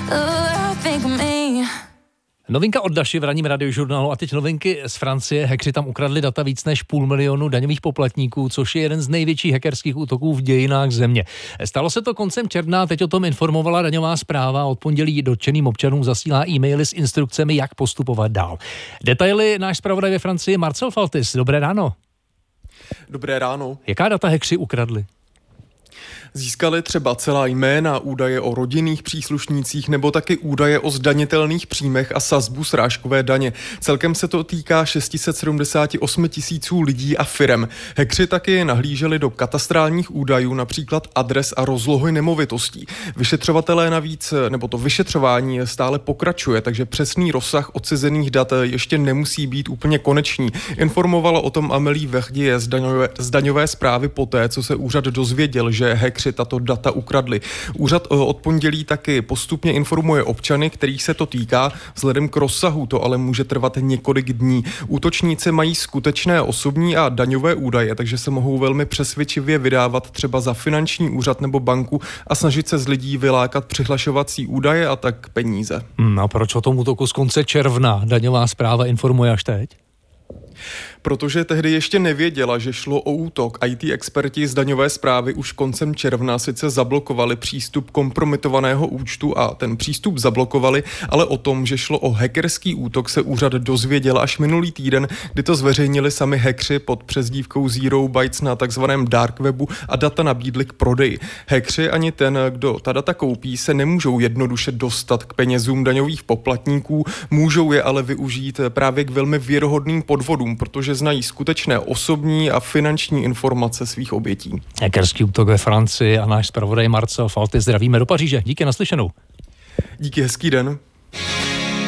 Novinka od Daši v ranním radiožurnálu a teď novinky z Francie. Hackři tam ukradli data víc než 500 000 daňových poplatníků, což je jeden z největších hackerských útoků v dějinách země. Stalo se to koncem června, teď o tom informovala daňová správa. Od pondělí dotčeným občanům zasílá e-maily s instrukcemi, jak postupovat dál. Detaily náš zpravodaj ve Francii Marcel Faltis. Dobré ráno. Dobré ráno. Jaká data hackři ukradli? Získali třeba celá jména, údaje o rodinných příslušnících nebo taky údaje o zdanitelných příjmech a sazbu srážkové daně. Celkem se to týká 678 000 lidí a firem. Hackři taky nahlíželi do katastrálních údajů, například adres a rozlohy nemovitostí. Vyšetřovatelé navíc, nebo to vyšetřování stále pokračuje, takže přesný rozsah odcizených dat ještě nemusí být úplně konečný. Informovala o tom Amélie Verdier z daňové správy poté, co se úřad dozvěděl, že hackři tato data ukradli. Úřad od pondělí taky postupně informuje občany, kterých se to týká. Vzhledem k rozsahu to ale může trvat několik dní. Útočníci mají skutečné osobní a daňové údaje, takže se mohou velmi přesvědčivě vydávat třeba za finanční úřad nebo banku a snažit se z lidí vylákat přihlašovací údaje a tak peníze. A proč o tom útoku z konce června daňová správa informuje až teď? Protože tehdy ještě nevěděla, že šlo o útok. IT experti z daňové správy už koncem června sice zablokovali přístup kompromitovaného účtu a ten přístup zablokovali, ale o tom, že šlo o hackerský útok, se úřad dozvěděl až minulý týden, kdy to zveřejnili sami hackři pod přezdívkou Zero Bytes na takzvaném dark webu a data nabídli k prodeji. Hackři ani ten, kdo ta data koupí, se nemůžou jednoduše dostat k penězům daňových poplatníků, můžou je ale využít právě k velmi věrohodným podvodům, protože znají skutečné osobní a finanční informace svých obětí. Hackerský útok ve Francii a náš zpravodaj Marcel Faltis. Zdravíme do Paříže. Díky, naslyšenou. Díky, hezký den.